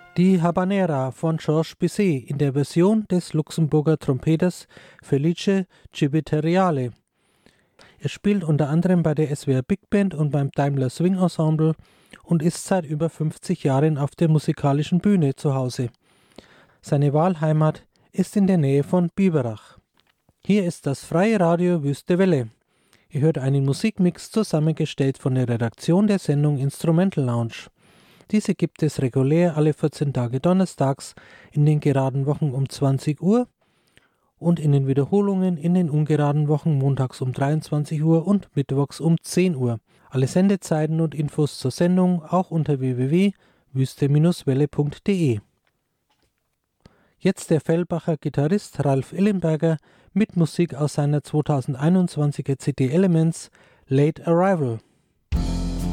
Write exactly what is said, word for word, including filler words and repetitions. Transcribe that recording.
Die Habanera von Georges Bizet in der Version des Luxemburger Trompeters Felice Civitariale. Er spielt unter anderem bei der S W R Big Band und beim Daimler Swing Ensemble und ist seit über fünfzig Jahren auf der musikalischen Bühne zu Hause. Seine Wahlheimat ist in der Nähe von Biberach. Hier ist das Freie Radio Wüste Welle. Ihr hört einen Musikmix zusammengestellt von der Redaktion der Sendung Instrumental Lounge. Diese gibt es regulär alle vierzehn Tage donnerstags in den geraden Wochen um zwanzig Uhr und in den Wiederholungen in den ungeraden Wochen montags um dreiundzwanzig Uhr und mittwochs um zehn Uhr. Alle Sendezeiten und Infos zur Sendung auch unter w w w punkt wüste welle punkt d e. Jetzt der Fellbacher Gitarrist Ralf Illenberger mit Musik aus seiner zweitausendeinundzwanziger C D Elements Late Arrival.